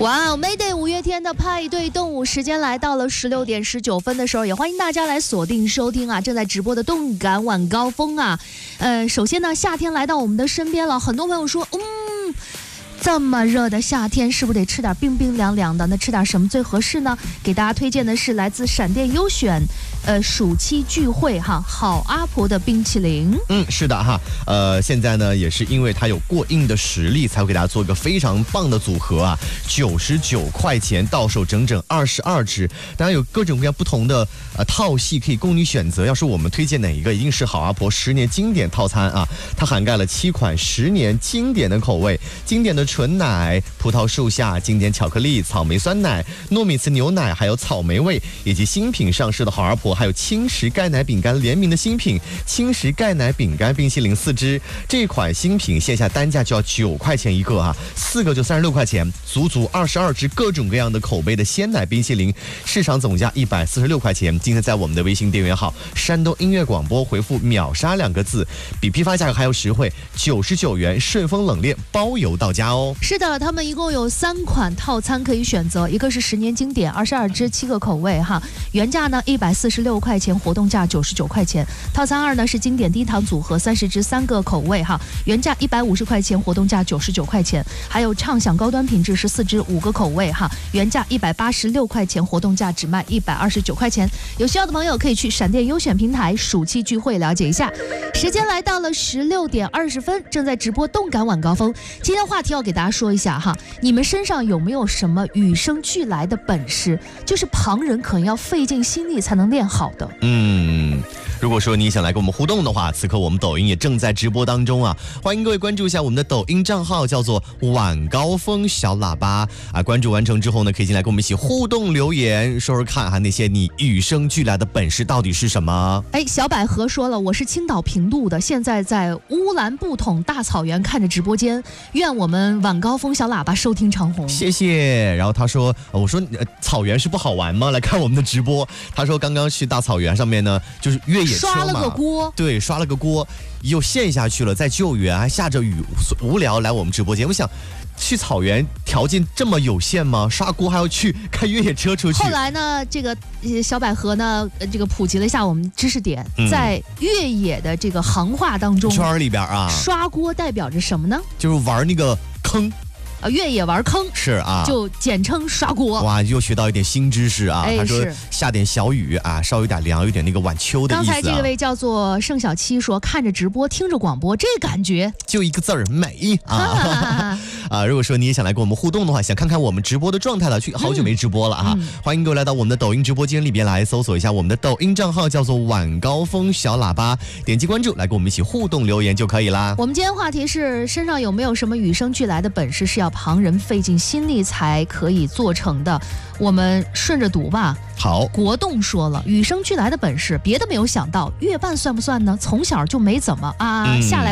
哇哦 ，Mayday 五月天的派对动物时间来到了16点19分的时候，也欢迎大家来锁定收听啊，正在直播的动感晚高峰啊。首先呢，夏天来到我们的身边了，很多朋友说，这么热的夏天，是不是得吃点冰冰凉凉的？那吃点什么最合适呢？给大家推荐的是来自闪电优选，暑期聚会哈，好阿婆的冰淇淋。 是的哈，现在呢也是因为它有过硬的实力，才会给大家做一个非常棒的组合啊，99块钱到手整整22只，当然有各种各样不同的套系可以供你选择。要是我们推荐哪一个，一定是好阿婆10年经典套餐啊，它涵盖了7款10年经典的口味，经典的纯奶、葡萄树下、经典巧克力、草莓酸奶、糯米糍牛奶，还有草莓味，以及新品上市的好阿婆，还有轻食钙奶饼干联名的新品轻食钙奶饼干冰淇淋4只。这款新品线下单价就要9块钱一个啊，4个就36块钱，足足22只各种各样的口碑的鲜奶冰淇淋，市场总价146块钱。今天在我们的微信订阅号山东音乐广播回复秒杀2个字，比批发价格还要实惠，99元顺丰冷链包邮到家哦。 是的，他们一共有3款套餐可以选择，一个是10年经典22只7个口味哈，原价呢146块钱，活动价99块钱。套餐2呢是经典低糖组合30只3个口味哈，原价150块钱，活动价99块钱。还有畅享高端品质14只5个口味哈，原价186块钱，活动价只卖129块钱。有需要的朋友可以去闪电优选平台暑期聚会了解一下。时间来到了16点20分，正在直播动感晚高峰。今天话题要给大家说一下哈，你们身上有没有什么与生俱来的本事，就是旁人可能要费尽心力才能练好的？ 如果说你想来跟我们互动的话，此刻我们抖音也正在直播当中啊，欢迎各位关注一下我们的抖音账号，叫做晚高峰小喇叭啊。关注完成之后呢，可以进来跟我们一起互动留言，说说看哈，那些你与生俱来的本事到底是什么？ 小百合说了，我是青岛平度的，现在在乌兰布统大草原看着直播间，愿我们晚高峰小喇叭收听长虹。 谢谢。然后他说，我说草原是不好玩吗？来看我们的直播。他说刚刚去大草原上面呢，就是越野车嘛， 刷了个锅， 对，刷了个锅，又陷下去了，在救援，还下着雨，无聊来我们直播间。我想，去草原条件这么有限吗？刷锅还要去开越野车出去？ 后来呢，这个小百合呢，这个普及了一下我们知识点，在越野的这个行话当中， 圈里边啊， 刷锅代表着什么呢？ 就是玩那个坑。 越野玩坑是啊， 就简称刷锅。 哇，又学到一点新知识啊！他说下点小雨啊，稍有点凉，有点那个晚秋的意思。 刚才这位叫做盛小七说，看着直播，听着广播，这感觉就一个字儿美啊！如果说你也想来跟我们互动的话，想看看我们直播的状态了，好久没直播了啊！欢迎各位来到我们的抖音直播间里边来搜索一下我们的抖音账号，叫做晚高峰小喇叭，点击关注，来跟我们一起互动留言就可以啦。 我们今天话题是身上有没有什么与生俱来的本事，是要旁人费尽心力才可以做成的。我们顺着读吧。 好， 国栋说了，与生俱来的本事，别的没有想到，乐伴算不算呢？从小就没怎么下来